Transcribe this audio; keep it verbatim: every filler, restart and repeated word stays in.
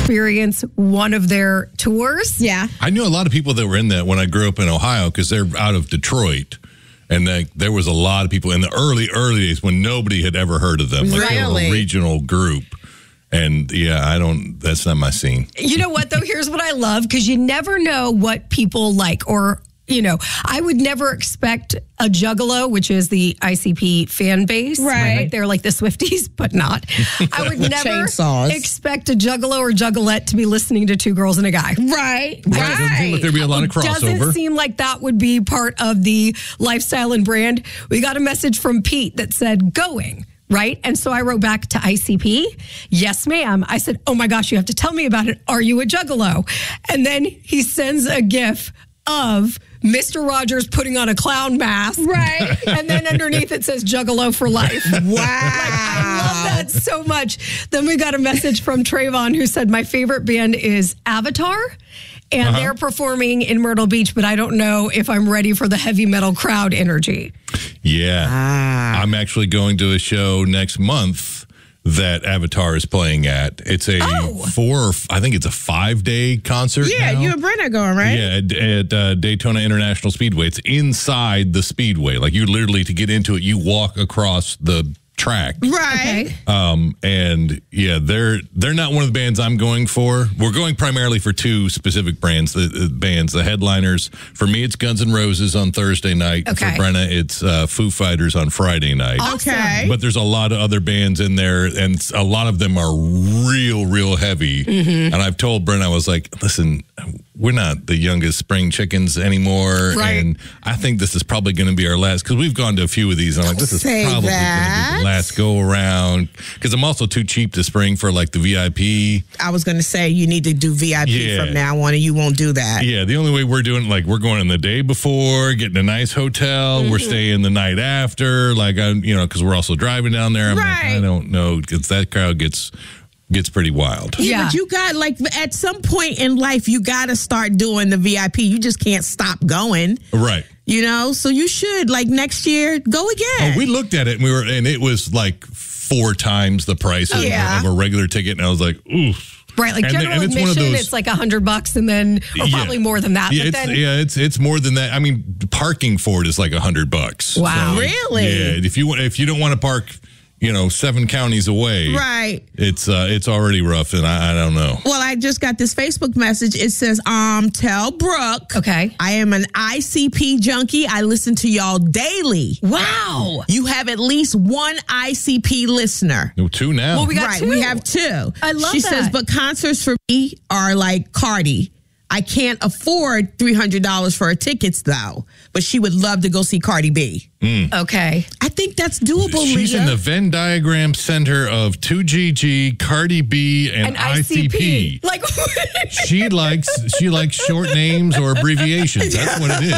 experience one of their tours. Yeah. I knew a lot of people that were in that when I grew up in Ohio because they're out of Detroit. And they, there was a lot of people in the early, early days when nobody had ever heard of them. Like Really? a regional group. And yeah, I don't, that's not my scene. You know what, though? Here's what I love, because you never know what people like, or, you know, I would never expect a Juggalo, which is the I C P fan base. Right. They're like the Swifties, but not. I would never Chainsaws. expect a Juggalo or Juggalette to be listening to Two Girls and a Guy. Right. Right. Doesn't seem like there'd be a lot of Doesn't crossover. seem like that would be part of the lifestyle and brand. We got a message from Pete that said, going. Right. And so I wrote back to I C P. Yes, ma'am. I said, oh my gosh, you have to tell me about it. Are you a Juggalo? And then he sends a GIF of Mister Rogers putting on a clown mask. Right. And then underneath it says Juggalo for life. Wow. Like, I love that so much. Then we got a message from Trayvon who said, my favorite band is Avatar. And Uh-huh. they're performing in Myrtle Beach, but I don't know if I'm ready for the heavy metal crowd energy. Yeah. Ah. I'm actually going to a show next month that Avatar is playing at. It's a Oh. four, or f- I think it's a five day concert. Yeah, now. you and Brent are going, right? Yeah, at, at uh, Daytona International Speedway. It's inside the speedway. Like you literally, to get into it, you walk across the track. Right. Okay. Um, and yeah, they're they're not one of the bands I'm going for. We're going primarily for two specific brands. The, the bands, the headliners. For me, it's Guns N' Roses on Thursday night. Okay. For Brenna, it's uh, Foo Fighters on Friday night. Okay. But there's a lot of other bands in there, and a lot of them are real, real heavy. Mm-hmm. And I've told Brent, I was like, listen, we're not the youngest spring chickens anymore. Right. And I think this is probably going to be our last, because we've gone to a few of these. And I'm like, this is Say probably going to that. be the last go around. Because I'm also too cheap to spring for like the V I P. I was going to say you need to do V I P Yeah. from now on, and you won't do that. Yeah, the only way we're doing, like, we're going in the day before, getting a nice hotel. Mm-hmm. We're staying the night after, like, I, you know, because we're also driving down there. I'm Right. like, I don't know, because that crowd gets gets pretty wild. Yeah, Yeah. but you got, like, at some point in life, you got to start doing the V I P. You just can't stop going, Right. you know? So you should, like, next year, go again. Oh, we looked at it and we were, and it was like four times the price of, Yeah. of a regular ticket, and I was like, oof. Right, like And general then- and it's one admission, of those- it's like a hundred bucks, and then or Yeah. probably more than that. Yeah, but it's, then, yeah, it's it's more than that. I mean, parking for it is like a hundred bucks. Wow. So, Really? Yeah. If you want, if you don't want to park, you know, seven counties away, Right. It's uh, it's already rough, and I, I don't know. Well, I just got this Facebook message. It says, um, tell Brooke. Okay. I am an I C P junkie. I listen to y'all daily. wow. You have at least one I C P listener. No, two now. Well, we got right, two. we have two. I love She that. says, but concerts for me are like Cardi. I can't afford three hundred dollars for her tickets, though. But she would love to go see Cardi B. Okay. I think that's doable, She's Leah. in the Venn diagram center of two G G, Cardi B, and, And I C P. Like, She likes she likes short names or abbreviations. That's what it is.